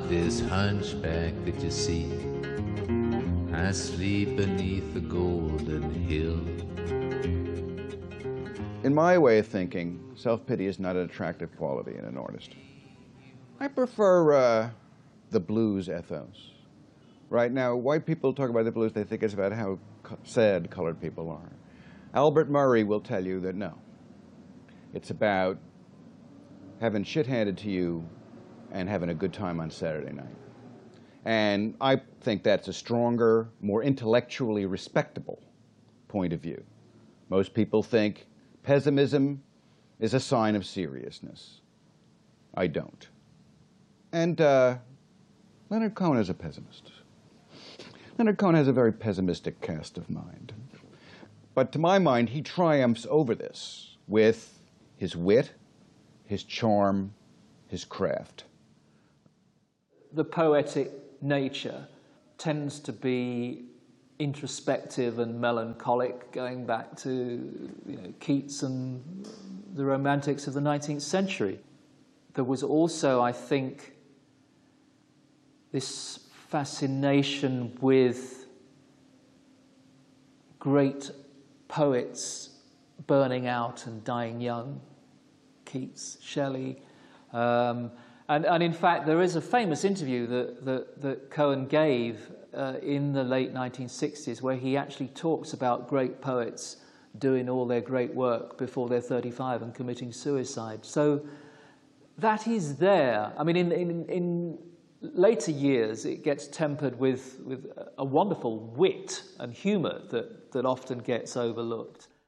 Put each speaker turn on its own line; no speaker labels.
This hunchback that you see, I sleep beneath the golden hill.
In my way of thinking, self-pity is not an attractive quality in an artist. I prefer the blues ethos. Right now, white people talk about the blues, they think it's about how sad colored people are. Albert Murray will tell you that no. It's about having shit handed to you and having a good time on Saturday night. And I think that's a stronger, more intellectually respectable point of view. Most people think pessimism is a sign of seriousness. I don't. And Leonard Cohen is a pessimist. Leonard Cohen has a very pessimistic cast of mind. But to my mind, he triumphs over this with his wit, his charm, his craft.
The poetic nature tends to be introspective and melancholic, going back to Keats and the Romantics of the 19th century. There was also, I think, this fascination with great poets burning out and dying young. Keats, Shelley. And in fact, there is a famous interview that Cohen gave in the late 1960s where he actually talks about great poets doing all their great work before they're 35 and committing suicide. So that is there. I mean, in later years, it gets tempered with a wonderful wit and humor that often gets overlooked.